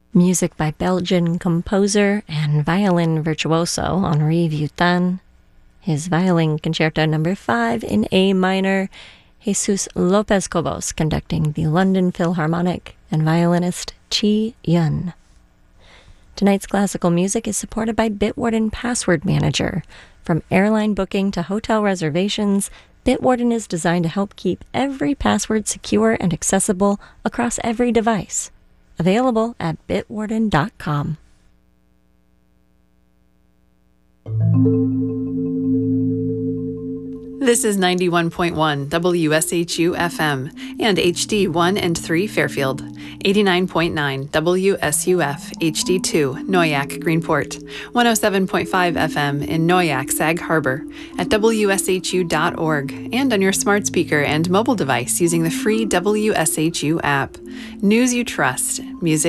Music by Belgian composer and violin virtuoso Henri Vuitton. His violin concerto number 5 in A minor. Jesus Lopez Cobos conducting the London Philharmonic and violinist Chi Yun. Tonight's classical music is supported by Bitwarden Password Manager. From airline booking to hotel reservations, Bitwarden is designed to help keep every password secure and accessible across every device. Available at bitwarden.com. This is 91.1 WSHU FM and HD 1 and 3 Fairfield, 89.9 WSUF HD2 Noyak Greenport, 107.5 FM in Noyak Sag Harbor, at WSHU.org, and on your smart speaker and mobile device using the free WSHU app. News you trust, music